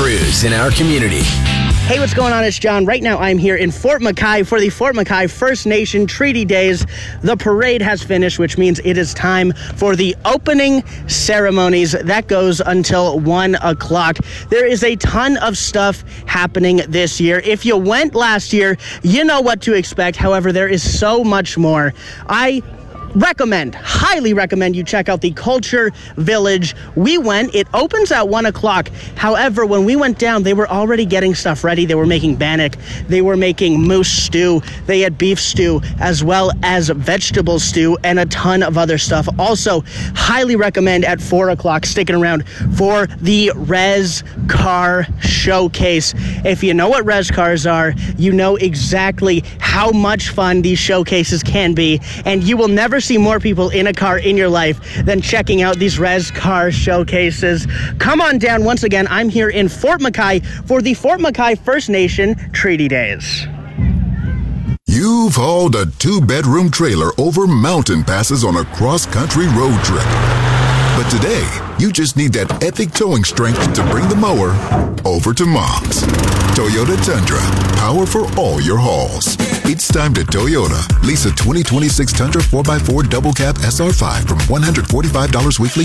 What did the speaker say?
crews in our community. Hey, what's going on? It's John. Right now, I'm here in Fort McKay for the Fort McKay First Nation Treaty Days. The parade has finished, which means it is time for the opening ceremonies. That goes until 1 o'clock. There is a ton of stuff happening this year. If you went last year, you know what to expect. However, there is so much more. I highly recommend you check out the Culture Village. We went, it opens at 1 o'clock. However, when we went down, they were already getting stuff ready. They were making bannock, they were making moose stew, they had beef stew, as well as vegetable stew, and a ton of other stuff. Also, highly recommend at 4 o'clock sticking around for the Res Car Showcase. If you know what Res Cars are, you know exactly how much fun these showcases can be, and you will never see more people in a car in your life than checking out these Res Car Showcases. Come on down. Once again, I'm here in Fort McKay for the Fort McKay First Nation Treaty Days. You've hauled a 2-bedroom trailer over mountain passes on a cross-country road trip. But today, you just need that epic towing strength to bring the mower over to Mom's. Toyota Tundra, power for all your hauls. It's time to Toyota. Lease a 2026 Tundra 4x4 double cab SR5 from $145 weekly